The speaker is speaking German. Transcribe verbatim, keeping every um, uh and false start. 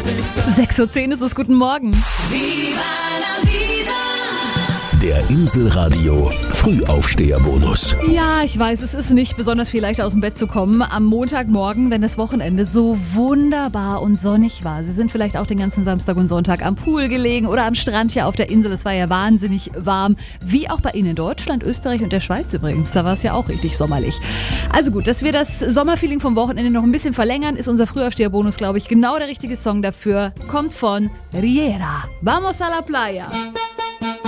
sechs Uhr zehn ist es, guten Morgen. Der Inselradio Frühaufsteherbonus. Ja, ich weiß, es ist nicht besonders viel leichter aus dem Bett zu kommen am Montagmorgen, wenn das Wochenende so wunderbar und sonnig war. Sie sind vielleicht auch den ganzen Samstag und Sonntag am Pool gelegen oder am Strand hier auf der Insel. Es war ja wahnsinnig warm, wie auch bei Ihnen in Deutschland, Österreich und der Schweiz übrigens. Da war es ja auch richtig sommerlich. Also gut, dass wir das Sommerfeeling vom Wochenende noch ein bisschen verlängern, ist unser Frühaufsteherbonus, glaube ich, genau der richtige Song dafür. Kommt von Riera. Vamos a la playa.